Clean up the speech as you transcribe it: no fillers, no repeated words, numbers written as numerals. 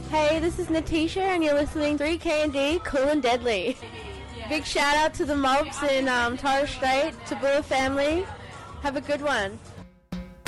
Hey, this is Natasha, and you're listening to 3K&D, Cool and Deadly. Big shout out to the mobs in Torres Strait, Tabula family. Have a good one.